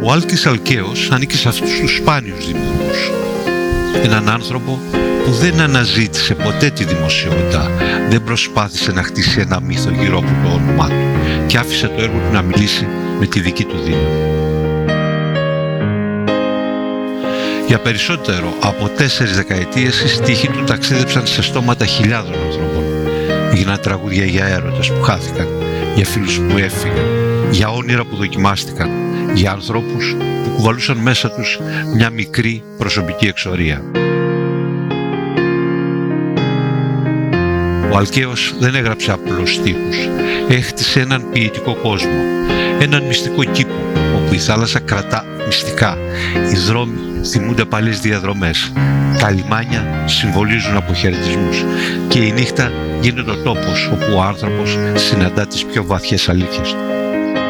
Ο Άλκης Αλκαίος ανήκει σε αυτούς τους σπάνιους δημιουργούς. Έναν άνθρωπο που δεν αναζήτησε ποτέ τη δημοσιότητα, δεν προσπάθησε να χτίσει ένα μύθο γύρω από το όνομά του και άφησε το έργο του να μιλήσει με τη δική του δύναμη. Για περισσότερο από 4 δεκαετίες οι στίχοι του ταξίδεψαν σε στόματα χιλιάδων ανθρώπων. Έγιναν τραγούδια για έρωτες που χάθηκαν, για φίλους που έφυγαν, για όνειρα που δοκιμάστηκαν, για ανθρώπους που κουβαλούσαν μέσα τους μια μικρή προσωπική εξορία. Ο Αλκαίος δεν έγραψε απλώς στίχους, έχτισε έναν ποιητικό κόσμο, έναν μυστικό κήπο, όπου η θάλασσα κρατά μυστικά, οι δρόμοι θυμούνται παλιές διαδρομές, τα λιμάνια συμβολίζουν αποχαιρετισμούς και η νύχτα γίνεται ο τόπος όπου ο άνθρωπος συναντά τις πιο βαθιές αλήθειες του.